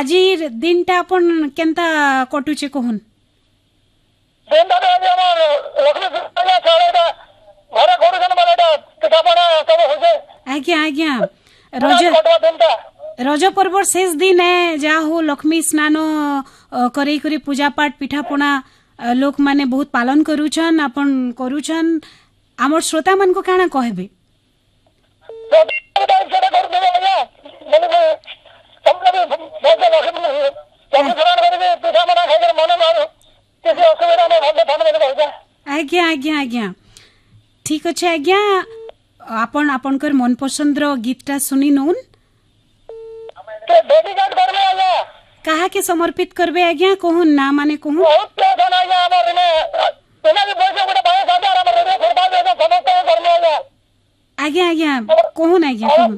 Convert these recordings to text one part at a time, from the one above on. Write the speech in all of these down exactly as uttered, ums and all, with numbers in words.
आज दिनटा अपन केंता कटुचे कहन दिनटा तो हमर लक्ष्मी पूजा छाड़ेटा घरे करूछन मानेटा पिठापना सब होजे आज्ञा आज्ञा रज रज पर्व शेष दिन है जा हो लक्ष्मी स्नान करी करी पूजा पाठ पिठापना लोक माने बहुत पालन करूछन अपन करूछन हमर श्रोता मन को काना कहबे आज्ञा आज्ञा आज्ञा ठीक अच्छे आज्ञा आपण आपनकर मन पसंद रो गीतटा सुनी नउन कहा के समर्पित करबे आज्ञा कहून ना माने कहून आज्ञा आज्ञा कहून आज्ञा कहून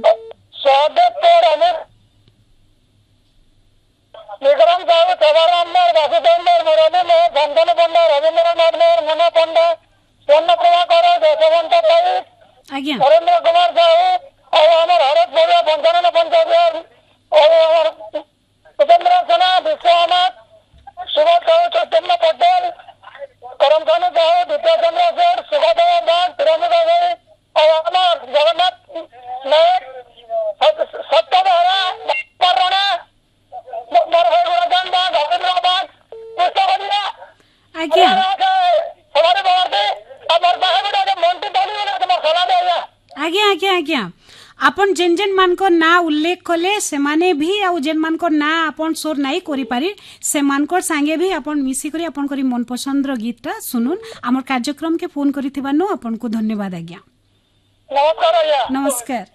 विक्रम साहू सवाराम वासुदेव मुरली में चंदन पंडा रविंद्रनाथ में मुना पंडा स्वर्ण प्रभाकर जसवंत पाई आज्ञा नरेंद्र कुमार साहू और हमार हरत भैया पंचानन पंचायत और हमार उपेंद्र सिन्हा विश्वनाथ सुभाष साहू चैतन्य पटेल करमचंद साहू द्वितीय चंद्र सेठ सुखदेव दास तिरंगा भाई और हमार जगन्नाथ नायक सत्यधारा परणा आज्ञा आज्ञा आज्ञा आज्ञा आपण जेन जेन मान को ना उल्लेख कले से माने भी आ जेन मान को ना आपण सोर नाही करि पारि से मान को संगे भी आपण मिसी करी आपण करी मन पसंद रो गीतटा सुनुन हमर कार्यक्रम के फोन करिथिबा नो आपण को धन्यवाद आज्ञा नमस्कार आज्ञा नमस्कार।